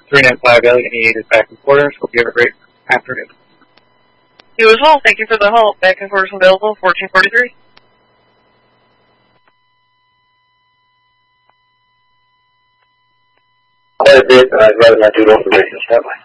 395 Elliott is back in quarters. Hope you have a great afternoon. You as well. Thank you for the help. Back in quarters available, 1443. Quite a bit, but I'd rather not do no information. Stand by.